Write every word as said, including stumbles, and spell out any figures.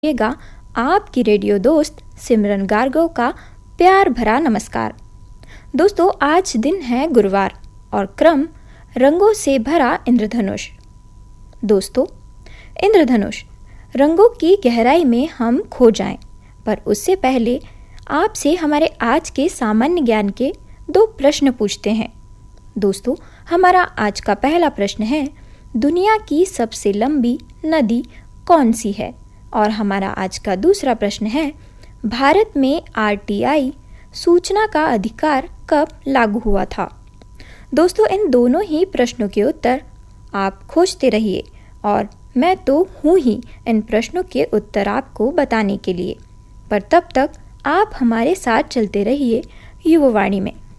सुनिएगा आपकी रेडियो दोस्त सिमरन गार्गो का प्यार भरा नमस्कार। दोस्तों, आज दिन है गुरुवार और क्रम रंगों से भरा इंद्रधनुष। दोस्तों, इंद्रधनुष रंगों की गहराई में हम खो जाएं, पर उससे पहले आपसे हमारे आज के सामान्य ज्ञान के दो प्रश्न पूछते हैं। दोस्तों, हमारा आज का पहला प्रश्न है, दुनिया की सबसे लंबी नदी कौन सी है? और हमारा आज का दूसरा प्रश्न है, भारत में आर टी आई सूचना का अधिकार कब लागू हुआ था? दोस्तों, इन दोनों ही प्रश्नों के उत्तर आप खोजते रहिए और मैं तो हूँ ही इन प्रश्नों के उत्तर आपको बताने के लिए। पर तब तक आप हमारे साथ चलते रहिए युवावाणी में।